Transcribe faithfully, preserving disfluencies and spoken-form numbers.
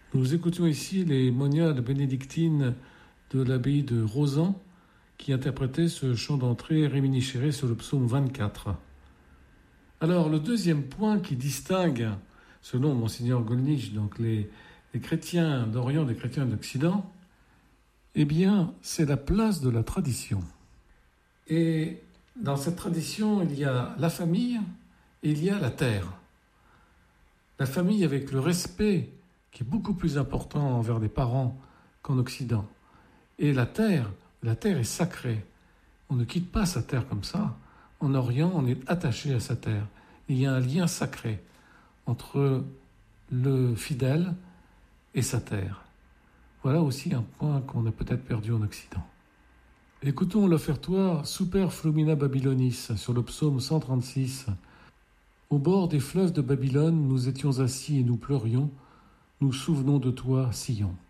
Nous écoutons ici les moniales bénédictines de l'abbaye de Rozan qui interprétaient ce chant d'entrée réminiscéré sur le psaume vingt-quatre. Alors, le deuxième point qui distingue, selon Monseigneur Gollnisch, donc les, les chrétiens d'Orient des chrétiens d'Occident, eh bien, c'est la place de la tradition. Et dans cette tradition, il y a la famille et il y a la terre. La famille avec le respect qui est beaucoup plus important envers les parents qu'en Occident. Et la terre, la terre est sacrée. On ne quitte pas sa terre comme ça. En Orient, on est attaché à sa terre. Il y a un lien sacré entre le fidèle et sa terre. Voilà aussi un point qu'on a peut-être perdu en Occident. Écoutons l'offertoire Super Flumina Babylonis sur le psaume cent trente-six. Au bord des fleuves de Babylone, nous étions assis et nous pleurions. Nous souvenons de toi, Sion.